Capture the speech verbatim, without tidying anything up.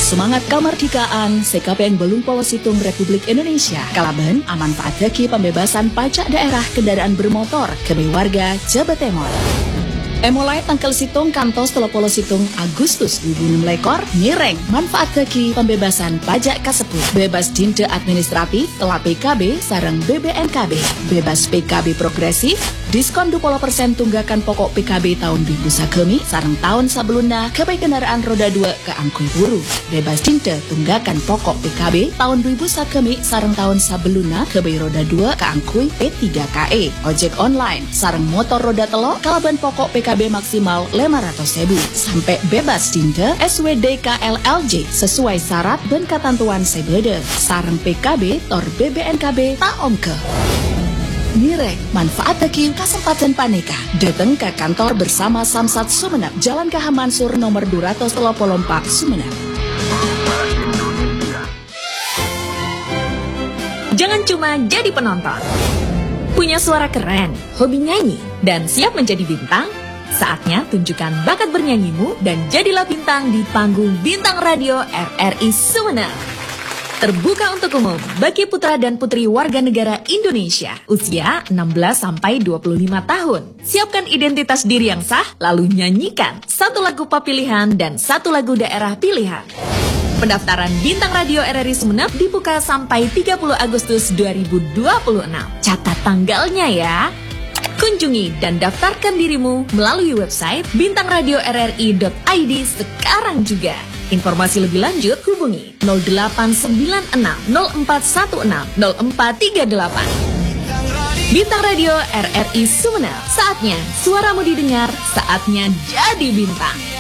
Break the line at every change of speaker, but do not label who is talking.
Semangat kemerdekaan, S K P N Belum Powo Situng Republik Indonesia. Kalaben, amanfaat haki pembebasan pajak daerah kendaraan bermotor kami warga Jawa Timur. Emulai tanggal situng kantos telopolo situng Agustus dua ribu enam lekor nireng manfaat haki pembebasan pajak kasebut. Bebas dinte administratif telah P K B sareng B B N K B. Bebas P K B progresif, diskon dua puluh persen tunggakan pokok P K B tahun dua ribu sakemi sareng tahun sebelumnya kebai kendaraan roda dua ke angkui buru. Bebas dinte tunggakan pokok P K B tahun dua ribu sakemi sareng tahun sebelumnya kebai roda dua ke angkui P tiga K E. Ojek online sareng motor roda telo kalaban pokok P K B maksimal lima ratus ribu sampai bebas dinte S W D K L L J sesuai syarat dan ketentuan sebede sareng P K B tor B B N K B tak ongke. Nireng manfaat haki kesempatan paneka datang ke kantor bersama Samsat Sumenep Jalan K H Mansur nomor dua ratus tiga puluh empat Sumenep.
Jangan cuma jadi penonton. Punya suara keren, hobi nyanyi, dan siap menjadi bintang? Saatnya tunjukkan bakat bernyanyimu dan jadilah bintang di panggung Bintang Radio R R I Sumenep. Terbuka untuk umum bagi putra dan putri warga negara Indonesia usia enam belas sampai dua puluh lima tahun. Siapkan identitas diri yang sah, lalu nyanyikan satu lagu pop pilihan dan satu lagu daerah pilihan. Pendaftaran Bintang Radio R R I Sumenep dibuka sampai tiga puluh Agustus dua ribu dua puluh enam. Catat tanggalnya ya. Kunjungi dan daftarkan dirimu melalui website bintang radio r r i dot i d sekarang juga. Informasi lebih lanjut hubungi nol delapan sembilan enam nol empat satu enam nol empat tiga delapan. Bintang Radio R R I Sumenep. Saatnya suaramu didengar, saatnya jadi bintang.